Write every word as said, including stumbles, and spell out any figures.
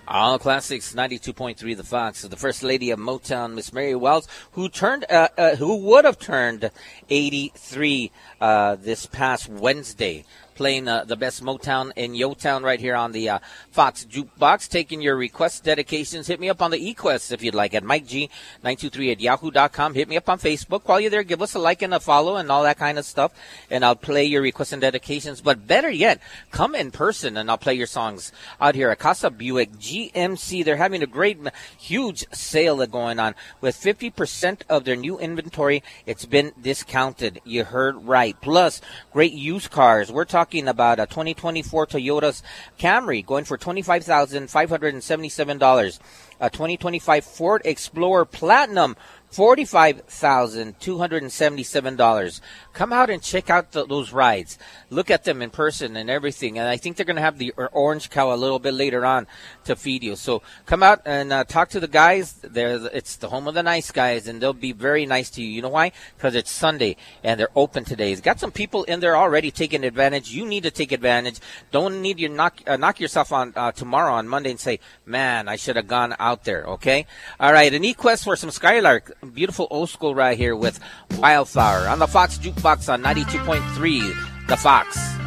All Classics, ninety-two point three The Fox. The First Lady of Motown, Miss Mary Wells, who turned, uh, uh, who would have turned eighty-three uh, this past Wednesday, playing uh, the best Motown in Yotown right here on the uh, Fox Jukebox. Taking your requests, dedications. Hit me up on the eQuest if you'd like at Mike G nine two three at yahoo dot com. Hit me up on Facebook. While you're there, give us a like and a follow and all that kind of stuff, and I'll play your requests and dedications. But better yet, come in person and I'll play your songs out here at Casa Buick G M C. They're having a great, huge sale going on with fifty percent of their new inventory. It's been discounted. You heard right. Plus, great used cars. We're talking Talking about a twenty twenty-four Toyota's Camry going for twenty-five thousand five hundred seventy-seven dollars. A twenty twenty-five Ford Explorer Platinum, forty-five thousand two hundred seventy-seven dollars. Come out and check out the, those rides. Look at them in person and everything. And I think they're going to have the orange cow a little bit later on to feed you. So come out and uh, talk to the guys. They're, it's the home of the nice guys, and they'll be very nice to you. You know why? Because it's Sunday, and they're open today. It's got some people in there already taking advantage. You need to take advantage. Don't need you knock uh, knock yourself on uh, tomorrow on Monday and say, man, I should have gone out there, okay? All right, an E-Quest for some Skylark. Beautiful old school right here with Wildflower on the Fox Jukebox on ninety-two point three The Fox.